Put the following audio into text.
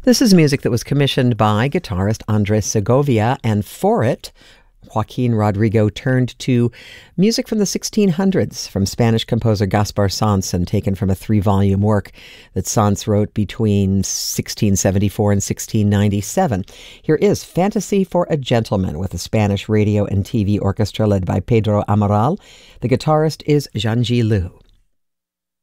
This is music that was commissioned by guitarist Andres Segovia, and for it, Joaquin Rodrigo turned to music from the 1600s from Spanish composer Gaspar Sanz, taken from a 3-volume work that Sanz wrote between 1674 and 1697. Here is Fantasy for a Gentleman with a Spanish radio and TV orchestra led by Pedro Amaral. The guitarist is Jean G. Liu.